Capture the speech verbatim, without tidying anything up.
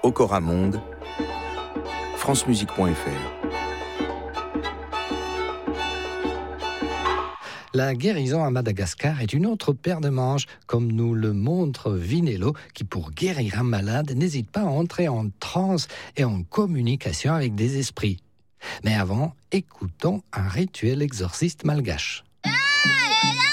Ocoramonde, francemusique point f r. La guérison à Madagascar est une autre paire de manches, comme nous le montre Vinello, qui pour guérir un malade n'hésite pas à entrer en transe et en communication avec des esprits. Mais avant, écoutons un rituel exorciste malgache. Ah,